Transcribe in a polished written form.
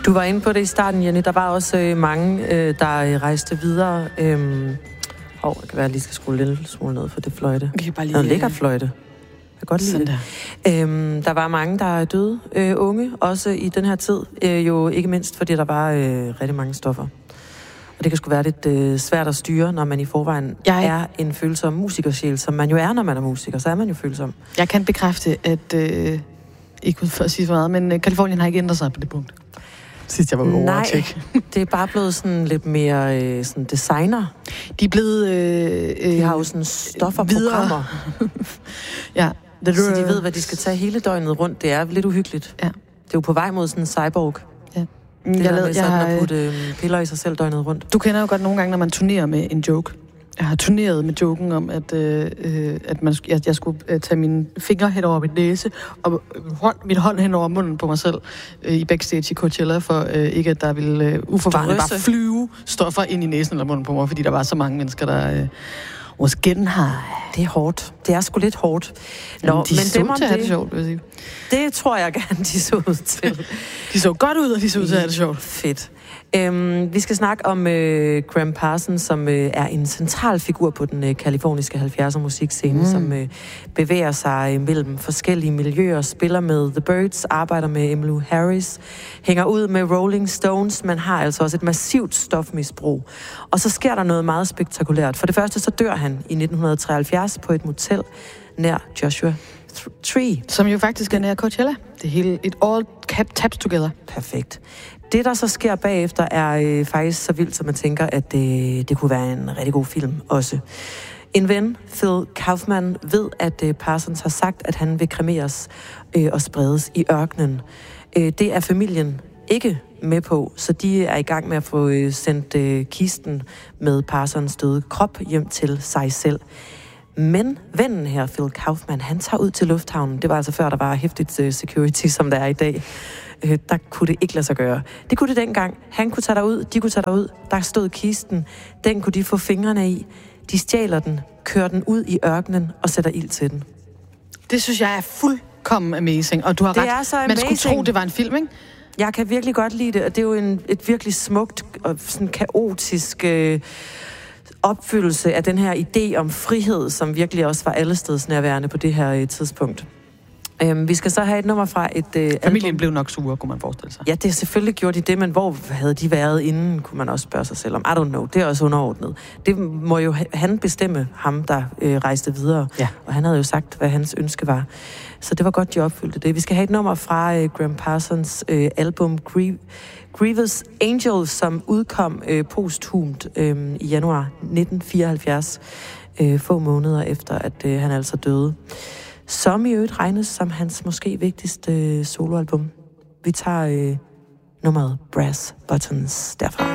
Du var inde på det i starten, Jenny. Der var også mange, der rejste videre. Det kan være, at jeg lige skal skrue lidt smule ned for det fløjte. Vi kan bare lige... Noget lækker fløjte. Jeg kan godt lide det. Der var mange, der er døde, unge, også i den her tid. Jo ikke mindst, fordi der var rigtig mange stoffer. Og det kan sgu være lidt svært at styre, når man i forvejen er en følsom musikersjæl, som man jo er, når man er musiker. Så er man jo følsom. Jeg kan bekræfte, at... ikke ud for at sige for meget, men Californien har ikke ændret sig på det punkt. Sidst jeg var over at tjekke. Det er bare blevet sådan lidt mere sådan designer. De er blevet... de har jo sådan stofferprogrammer. Ja. Så de ved, hvad de skal tage hele døgnet rundt. Det er lidt uhyggeligt. Ja. Det er jo på vej mod sådan en cyborg. Ja. Jeg har putte piller i sig selv døgnet rundt. Du kender jo godt nogle gange, når man turnerer med en joke. Jeg har turneret med joken om, at jeg skulle tage mine fingre hen over min næse og min hånd hen over munden på mig selv i backstage i Coachella, for ikke at der ville uforvarende bare flyve stoffer ind i næsen eller munden på mig, fordi der var så mange mennesker, der was getting high. Det er hårdt. Det er sgu lidt hårdt. Nå, de så ud til at have det sjovt, vil jeg sige. Det tror jeg gerne, de så ud til. De så godt ud, og de så ud til at have det sjovt. Fedt. Vi skal snakke om Gram Parsons, som er en central figur på den kaliforniske 70'er musikscene, som bevæger sig mellem forskellige miljøer, spiller med The Byrds, arbejder med Emmylou Harris, hænger ud med Rolling Stones, men har altså også et massivt stofmisbrug. Og så sker der noget meget spektakulært. For det første så dør han i 1973 på et motel nær Joshua Tree. Som jo faktisk er nær Coachella. Det hele, it all taps together. Perfekt. Det, der så sker bagefter, er faktisk så vildt, som man tænker, at det kunne være en rigtig god film også. En ven, Phil Kaufman, ved, at Parsons har sagt, at han vil kremeres og spredes i ørkenen. Det er familien ikke med på, så de er i gang med at få sendt kisten med Parsons døde krop hjem til sig selv. Men vennen her, Phil Kaufman, han tager ud til lufthavnen. Det var altså før, der var hæftigt security, som der er i dag. Der kunne det ikke lade sig gøre. Det kunne det dengang. Han kunne tage derud, de kunne tage derud. Der stod kisten. Den kunne de få fingrene i. De stjæler den, kører den ud i ørkenen og sætter ild til den. Det synes jeg er fuldkommen amazing. Og du har ret. Man skulle tro, det var en film, ikke? Jeg kan virkelig godt lide det, og det er jo et virkelig smukt og sådan kaotisk opfyldelse af den her idé om frihed, som virkelig også var allestedsnærværende på det her tidspunkt. Vi skal så have et nummer fra et familien album. blev nok sure, kunne man forestille sig. Ja, det selvfølgelig gjorde de det, men hvor havde de været inden, kunne man også spørge sig selv om. I don't know, det er også underordnet. Det må jo han bestemme, ham der rejste videre. Ja. Og han havde jo sagt, hvad hans ønske var. Så det var godt, de opfyldte det. Vi skal have et nummer fra Gram Parsons album Grievous Angel, som udkom posthumt i januar 1974, få måneder efter, at han altså døde. Som i øvrigt regnes som hans måske vigtigste soloalbum. Vi tager nummeret Brass Buttons derfra.